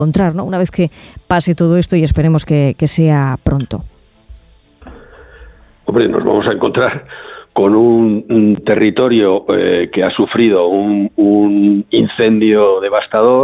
encontrar, ¿no? Una vez que pase todo esto, y esperemos que sea pronto. Hombre, nos vamos a encontrar con un territorio que ha sufrido un incendio devastador,